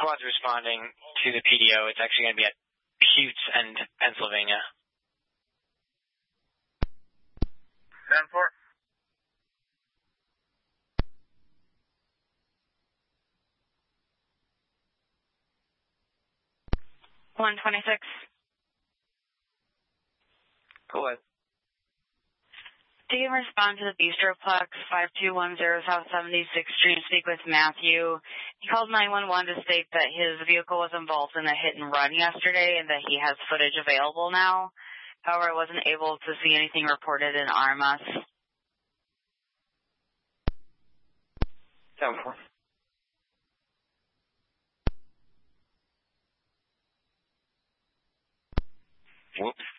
squad's responding to the PDO. It's actually going to be at Buttes and Pennsylvania. 10-4. 126. Go ahead. Do you respond to the Bistroplex 5210 South 76th Street? Speak with Matthew. He called 911 to state that his vehicle was involved in a hit and run yesterday and that he has footage available now. However, I wasn't able to see anything reported in RMS. 10-4. Whoops.